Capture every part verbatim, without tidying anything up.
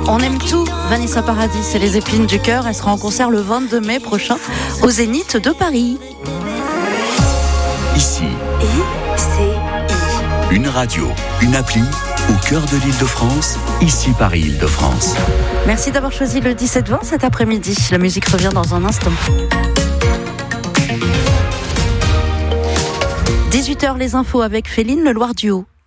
On aime tout, Vanessa Paradis, c'est les épines du cœur. Elle sera en concert le vingt-deux mai prochain au Zénith de Paris. Ici, I C I. Une radio, une appli, au cœur de l'Île-de-France, ici Paris Île-de-France. Merci d'avoir choisi le dix-sept vingt cet après-midi. La musique revient dans un instant. dix-huit heures, les infos avec Féline Le Loir du Haut.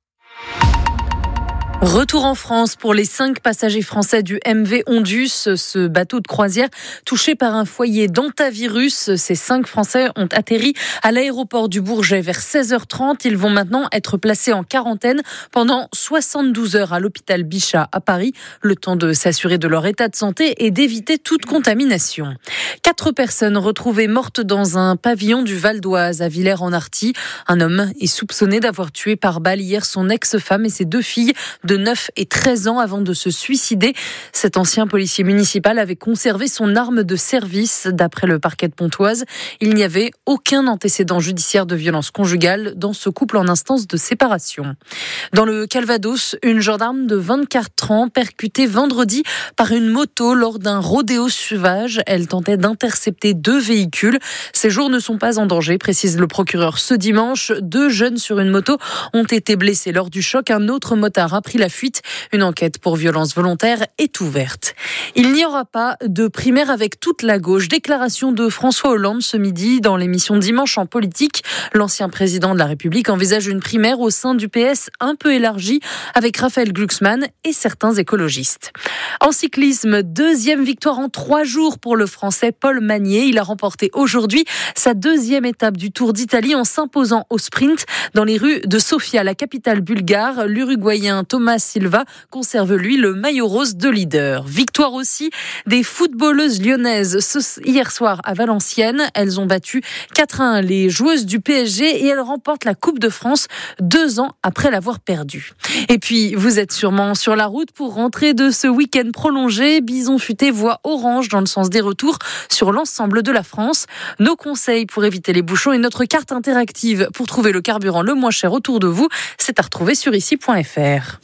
Retour en France pour les cinq passagers français du M V Ondus, ce bateau de croisière touché par un foyer d'hantavirus. Ces cinq Français ont atterri à l'aéroport du Bourget vers seize heures trente. Ils vont maintenant être placés en quarantaine pendant soixante-douze heures à l'hôpital Bichat à Paris, le temps de s'assurer de leur état de santé et d'éviter toute contamination. Quatre personnes retrouvées mortes dans un pavillon du Val d'Oise à Villers-en-Arty. Un homme est soupçonné d'avoir tué par balle hier son ex-femme et ses deux filles de neuf et treize ans avant de se suicider. Cet ancien policier municipal avait conservé son arme de service. D'après le parquet de Pontoise, il n'y avait aucun antécédent judiciaire de violence conjugale dans ce couple en instance de séparation. Dans le Calvados, une gendarme de vingt-quatre ans percutée vendredi par une moto lors d'un rodéo sauvage. Elle tentait d'intercepter deux véhicules. Ces jours ne sont pas en danger, précise le procureur. Ce dimanche, deux jeunes sur une moto ont été blessés lors du choc. Un autre motard a pris la fuite. Une enquête pour violence volontaire est ouverte. Il n'y aura pas de primaire avec toute la gauche. Déclaration de François Hollande ce midi dans l'émission Dimanche en politique. L'ancien président de la République envisage une primaire au sein du P S un peu élargie avec Raphaël Glucksmann et certains écologistes. En cyclisme, deuxième victoire en trois jours pour le Français Paul Magnier. Il a remporté aujourd'hui sa deuxième étape du Tour d'Italie en s'imposant au sprint dans les rues de Sofia, la capitale bulgare. L'Uruguayen Thomas Silva conserve lui le maillot rose de leader. Victoire aussi des footballeuses lyonnaises ce, hier soir à Valenciennes. Elles ont battu quatre à un les joueuses du P S G et elles remportent la Coupe de France deux ans après l'avoir perdue. Et puis, vous êtes sûrement sur la route pour rentrer de ce week-end prolongé. Bison Futé voit orange dans le sens des retours sur l'ensemble de la France. Nos conseils pour éviter les bouchons et notre carte interactive pour trouver le carburant le moins cher autour de vous, c'est à retrouver sur ici point f r.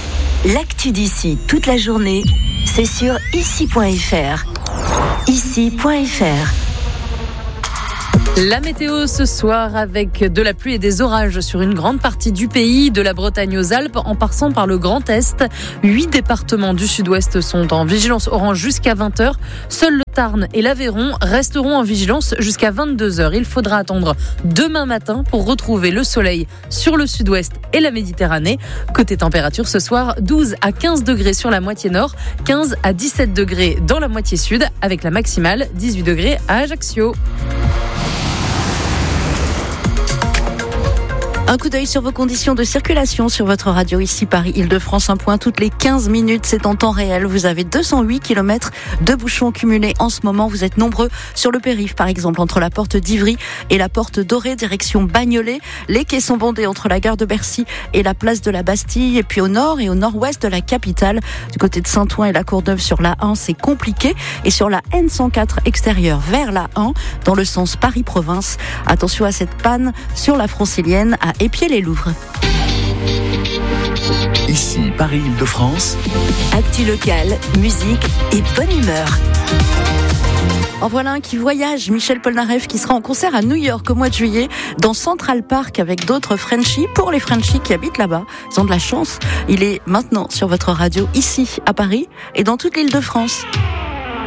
L'actu d'ici toute la journée, c'est sur ici point f r. ici point f r. La météo ce soir avec de la pluie et des orages sur une grande partie du pays, de la Bretagne aux Alpes en passant par le Grand Est. Huit départements du sud-ouest sont en vigilance orange jusqu'à vingt heures. Seuls le Tarn et l'Aveyron resteront en vigilance jusqu'à vingt-deux heures. Il faudra attendre demain matin pour retrouver le soleil sur le sud-ouest et la Méditerranée. Côté température ce soir, douze à quinze degrés sur la moitié nord, quinze à dix-sept degrés dans la moitié sud avec la maximale dix-huit degrés à Ajaccio. Un coup d'œil sur vos conditions de circulation sur votre radio ici Paris Île-de-France. Un point toutes les quinze minutes, c'est en temps réel. Vous avez deux cent huit kilomètres de bouchons cumulés en ce moment. Vous êtes nombreux sur le périph', par exemple, entre la porte d'Ivry et la porte Dorée, direction Bagnolet. Les quais sont bondés entre la gare de Bercy et la place de la Bastille. Et puis au nord et au nord-ouest de la capitale, du côté de Saint-Ouen et la Courneuve sur l'A un, c'est compliqué. Et sur la N cent quatre extérieure vers l'A un, dans le sens Paris-Province. Attention à cette panne sur la Francilienne à Épied-les-Louvres. Ici, Paris Île-de-France. Actu locale, musique et bonne humeur. En voilà un qui voyage, Michel Polnareff qui sera en concert à New York au mois de juillet dans Central Park avec d'autres Frenchies. Pour les Frenchies qui habitent là-bas, ils ont de la chance. Il est maintenant sur votre radio ici à Paris et dans toute l'Île-de-France.